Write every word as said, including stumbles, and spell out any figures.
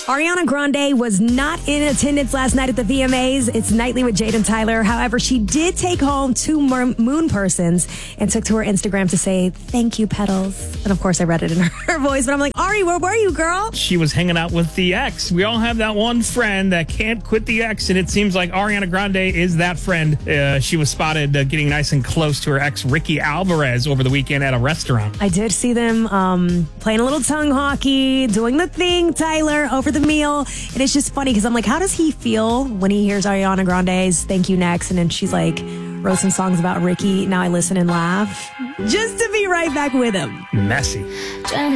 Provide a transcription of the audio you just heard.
Ariana Grande was not in attendance last night at the V M As. It's Nightly with Jade and Tyler. However, she did take home two moon persons and took to her Instagram to say, thank you, Petals. And of course, I read it in her voice, but I'm like, Ari, where were you, girl? She was hanging out with the ex. We all have that one friend that can't quit the ex, and it seems like Ariana Grande is that friend. Uh, she was spotted uh, getting nice and close to her ex, Ricky Alvarez, over the weekend at a restaurant. I did see them um, playing a little tongue hockey, doing the thing, Tyler, over the meal. And it's just funny because I'm like, how does he feel when he hears Ariana Grande's Thank You Next? And then she's like, wrote some songs about Ricky. Now I listen and laugh just to be right back with him. Messy.